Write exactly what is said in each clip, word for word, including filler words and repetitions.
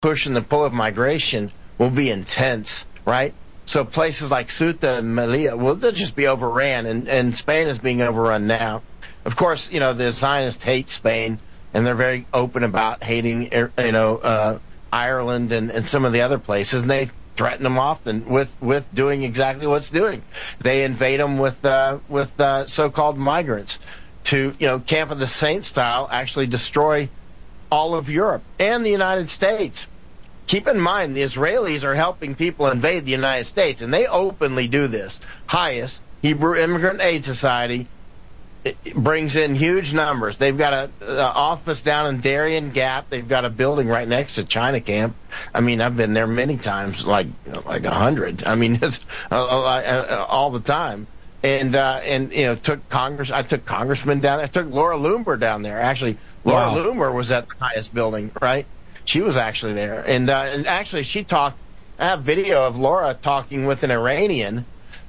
push and the pull of migration will be intense, right? So places like Ceuta and Melilla, well, they'll just be overran, and, and Spain is being overrun now. Of course, you know, the Zionists hate Spain, and they're very open about hating, you know, uh, Ireland and, and some of the other places, and they threaten them often with, with doing exactly what's doing. They invade them with uh, with uh, so-called migrants to, you know, Camp of the Saints style, actually destroy all of Europe and the United States. Keep in mind, the Israelis are helping people invade the United States, and they openly do this. HIAS, Hebrew Immigrant Aid Society, it brings in huge numbers. They've got an office down in Darien Gap. They've got a building right next to China Camp. I mean, I've been there many times, like like a hundred. I mean, it's uh, uh, all the time. And uh, and you know, took Congress. I took congressmen down there. I took Laura Loomer down there. Actually, Laura wow. Loomer was at the HIAS building, right? She was actually there, and uh, and actually she talked. I have video of Laura talking with an Iranian.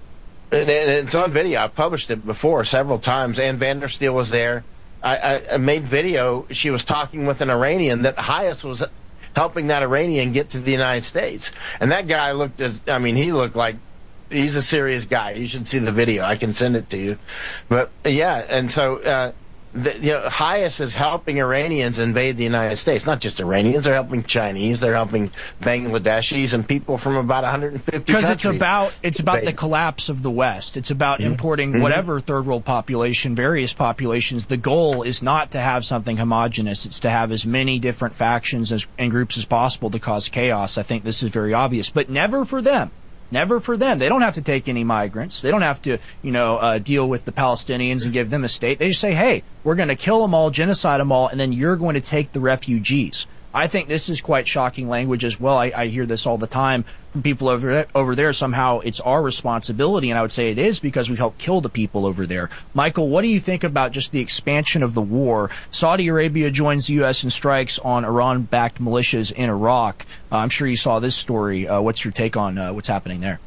And it's on video. I've published it before several times. Ann Vandersteel was there. I, I, I made video. She was talking with an Iranian that HIAS was helping that Iranian get to the United States. And that guy looked as, I mean, he looked like he's a serious guy. You should see the video. I can send it to you. But, yeah, and so, uh, the, you know, HIAS is helping Iranians invade the United States. Not just Iranians. They're helping Chinese. They're helping Bangladeshis and people from about one hundred fifty Because countries. it's about it's about the collapse of the West. It's about mm-hmm. importing mm-hmm. whatever third world population, various populations. The goal is not to have something homogenous. It's to have as many different factions as, and groups as possible to cause chaos. I think this is very obvious. But never for them. Never for them. They don't have to take any migrants. They don't have to, you know, uh, deal with the Palestinians and give them a state. They just say, hey, we're going to kill them all, genocide them all, and then you're going to take the refugees. I think this is quite shocking language as well. I, I hear this all the time from people over there, over there. Somehow it's our responsibility, and I would say it is because we helped kill the people over there. Michael, what do you think about just the expansion of the war? Saudi Arabia joins the U S and strikes on Iran-backed militias in Iraq. Uh, I'm sure you saw this story. Uh, what's your take on uh, what's happening there?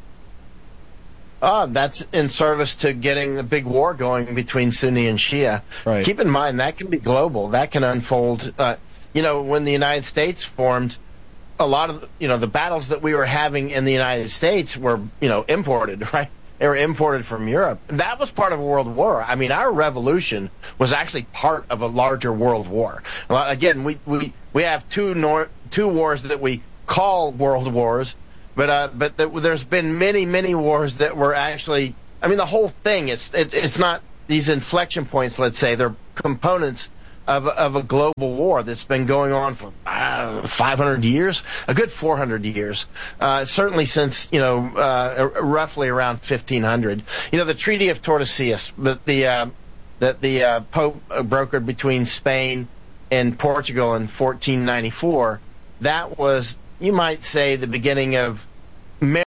Uh, that's in service to getting the big war going between Sunni and Shia. Right. Keep in mind, that can be global. That can unfold. Uh, you know, when the United States formed, a lot of, you know, the battles that we were having in the United States were, you know, imported, right? They were imported from Europe. That was part of a world war. I mean, our revolution was actually part of a larger world war. Again, we, we, we have two nor- two wars that we call world wars, but uh, but the, there's been many, many wars that were actually, I mean, the whole thing is, it, it's not these inflection points, let's say, they're components Of, of a global war that's been going on for uh, five hundred years, a good four hundred years, uh, certainly since, you know, uh, roughly around fifteen hundred. You know, the Treaty of Tordesillas that the, uh, that the uh, Pope brokered between Spain and Portugal in fourteen ninety-four, that was, you might say, the beginning of